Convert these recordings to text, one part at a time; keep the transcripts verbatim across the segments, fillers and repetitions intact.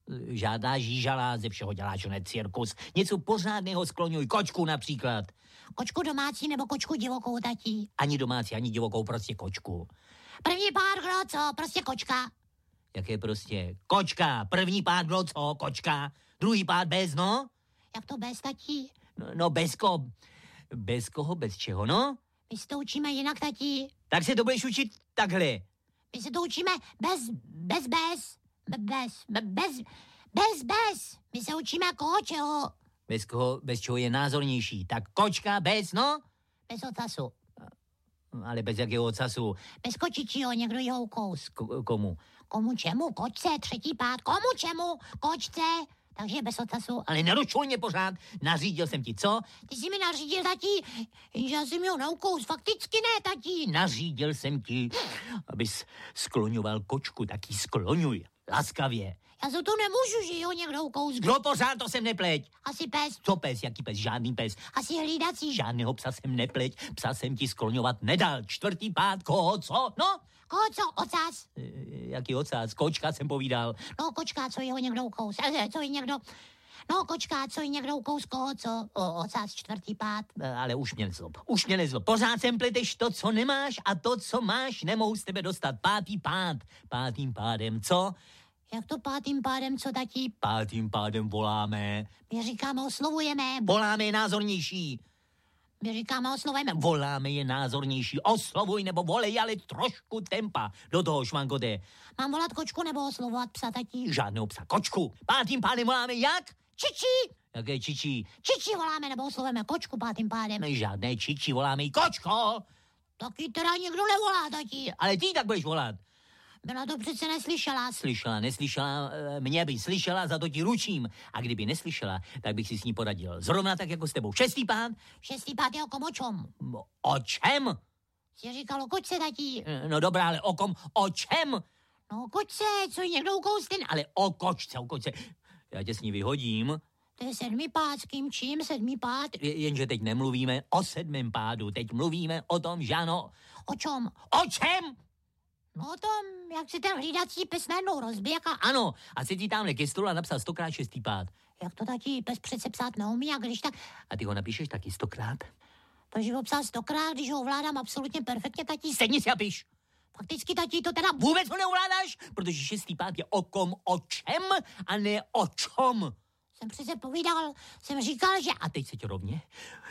Žádná žížala, ze všeho děláš onen cirkus. Něco pořádného skloňuj, kočku například. Kočku domácí nebo kočku divokou, tatí? Ani domácí, ani divokou, prostě kočku. První pár, kdo co? Prostě kočka. Jak je prostě? Kočka, první pád, kdo co? Kočka, druhý pád bez, no? Jak to bez, tatí? No, no bez koho, bez koho, bez čeho, no? My se to učíme jinak, tatí. Tak se to budeš učit takhle. My se to učíme bez, bez, bez, bez, bez, bez, bez, bez. My se učíme koho, čeho? Bez koho, bez čeho je názornější. Tak kočka, bez, no? Bez ocasu. Ale bez jakého ocasu? Bez kočičího, někdo jeho ukous. K- komu? Komu čemu? Kočce, třetí pád. Komu čemu? Kočce. Takže bez ocasu. Ale nerušuj mě pořád. Nařídil jsem ti, co? Ty jsi mi nařídil, tatí, že já jsem měl na ukous. Fakticky ne, tatí. Nařídil jsem ti, abys skloňoval kočku, tak ji skloňuj. Laskavě. Já za to nemůžu, že jo, někdo ukous. Kdo pořád, to jsem nepleť. Asi pes. Co pes, jaký pes, žádný pes. Asi hlídací. Žádného psa jsem nepleť, psa jsem ti skloňovat nedal. Čtvrtý pád, koho, co? No? Koho co? Ocas? E, jaký ocás? Kočka jsem povídal. No, kočka, co jeho někdo ukous. Co jí někdo... No, kočka, co jí někdo ukous, koho, co? O, ocas, čtvrtý pád. E, ale už mě nezlob, už mě nezlob. Pořád sem pleteš to, co nemáš a to, co máš, nemohu z tebe dostat. Pátý pád, pátým pádem, co? Jak to pátým pádem, co, tatí? Pátým pádem voláme. My říkáme, oslovujeme. Voláme je názornější. My říkáme, oslovujeme. Voláme je názornější. Oslovuj nebo volej, ale trošku tempa. Do toho, švankote. Mám volat kočku nebo oslovovat psa, tatí? Žádného psa, kočku. Pátým pádem voláme jak? Čičí. Jaké čičí? Čičí voláme nebo oslovujeme kočku pátým pádem. Ne, žádné čičí, voláme jí kočko. Taky teda někdo nevolá, tatí. Ale ty tak budeš volat. Byla to přece neslyšela. Slyšela, neslyšela, mě by slyšela, za to ti ručím. A kdyby neslyšela, tak bych si s ní poradil. Zrovna tak jako s tebou. Šestý pád? Šestý pád je o kom, o čem? O čem? Jsi říkal o kočce, tatí. No dobrá, ale o kom, o čem? No o kočce, co jí někdo ukousl. Ale o kočce, o kočce. Já tě s ní vyhodím. To je sedmý pád, s kým čím, sedmý pád? Jenže teď nemluvíme o sedmém pádu, teď mluvíme o tom, že ano. O čem? O čem? No o tom, jak se ten hlídací pes najednou rozběh a... Ano, a si ti tamhle ke stolu a napsal stokrát šestý pád. Jak to tatí pes přece psát neumí, a když tak... A ty ho napíšeš taky stokrát? Takže ho psal stokrát, když ho ovládám absolutně perfektně, tatí. Sedni si a píš. Fakticky, tatí, to teda... Vůbec ho neovládáš, protože šestý pád je o kom, o čem a ne o čom. Jsem přece povídal, jsem říkal, že... A teď seď rovně,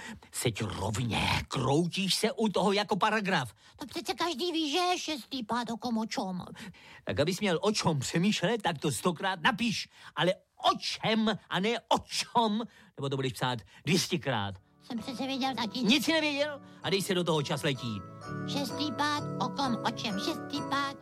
seď rovně, kroutíš se u toho jako paragraf. To přece každý ví, že je šestý pád o kom, o čom. Tak abys měl o čom přemýšlet, tak to stokrát napíš, ale o čem a ne o čom, nebo to budeš psát dvěstěkrát. Jsem přece věděl, tatí. Nic si nevěděl a dej se do toho, čas letí. Šestý pád o kom, o čem, šestý pád.